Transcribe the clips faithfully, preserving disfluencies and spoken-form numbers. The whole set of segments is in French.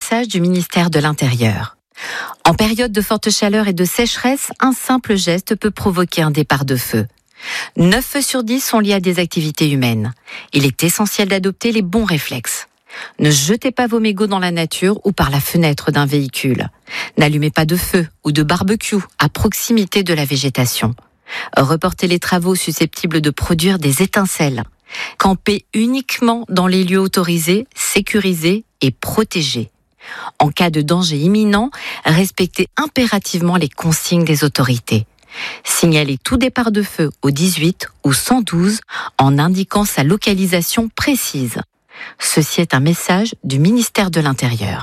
message du ministère de l'Intérieur. En période de forte chaleur et de sécheresse, un simple geste peut provoquer un départ de feu. neuf feux sur dix sont liés à des activités humaines. Il est essentiel d'adopter les bons réflexes. Ne jetez pas vos mégots dans la nature ou par la fenêtre d'un véhicule. N'allumez pas de feu ou de barbecue à proximité de la végétation. Reportez les travaux susceptibles de produire des étincelles. Campez uniquement dans les lieux autorisés, sécurisés et protégés. En cas de danger imminent, respectez impérativement les consignes des autorités. Signalez tout départ de feu au dix-huit ou cent douze en indiquant sa localisation précise. Ceci est un message du ministère de l'Intérieur.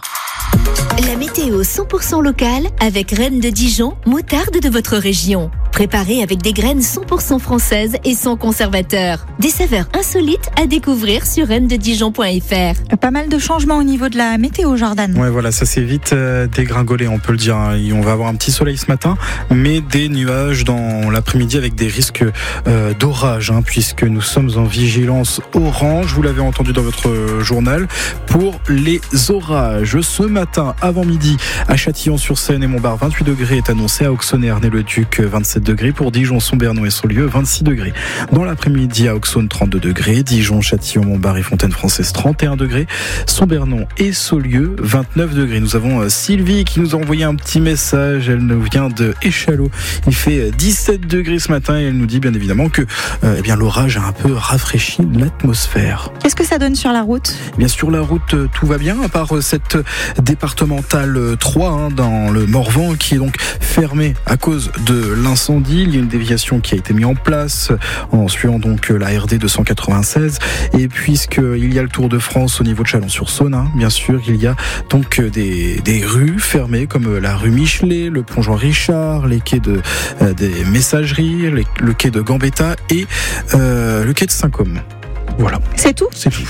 La météo cent pour cent locale avec Reine de Dijon, moutarde de votre région. Préparée avec des graines cent pour cent françaises et sans conservateur. Des saveurs insolites à découvrir sur reine de dijon point f r. Pas mal de changements au niveau de la météo, Jordan. Ouais, voilà, ça s'est vite euh, dégringolé, on peut le dire. Hein. On va avoir un petit soleil ce matin, mais des nuages dans l'après-midi avec des risques euh, d'orage, hein, puisque nous sommes en vigilance orange. Vous l'avez entendu dans votre journal pour les orages. Ce matin, avant midi, à Châtillon-sur-Seine et Montbard, vingt-huit degrés est annoncé. À Auxonne et Ernée-le-Duc, vingt-sept degrés. Pour Dijon, Sombernon et Saulieu, vingt-six degrés. Dans l'après-midi, à Auxonne, trente-deux degrés. Dijon, Châtillon, Montbard et Fontaine-Française, trente et un degrés. Sombernon et Saulieu, vingt-neuf degrés. Nous avons Sylvie qui nous a envoyé un petit message. Elle nous vient de Échallot. Il fait dix-sept degrés ce matin et elle nous dit bien évidemment que euh, eh bien, l'orage a un peu rafraîchi l'atmosphère. Qu'est-ce que ça donne sur la route ? Bien sûr, la route, tout va bien, à part cette départementale trois hein, dans le Morvan qui est donc fermée à cause de l'incendie. Il y a une déviation qui a été mise en place en suivant donc la R D deux cent quatre-vingt-seize. Et puisqu'il y a le Tour de France au niveau de Chalon-sur-Saône, hein, bien sûr, il y a donc des, des rues fermées comme la rue Michelet, le pont Jean-Richard, les quais de, euh, des Messageries, les, le quai de Gambetta et euh, le quai de Saint-Côme. Voilà. C'est tout ? C'est tout.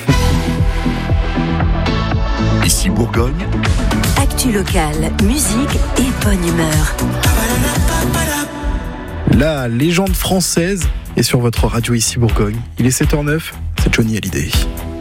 Ici Bourgogne. Actu locale, musique et bonne humeur. La légende française est sur votre radio Ici Bourgogne. Il est sept heures zéro neuf, c'est Johnny Hallyday.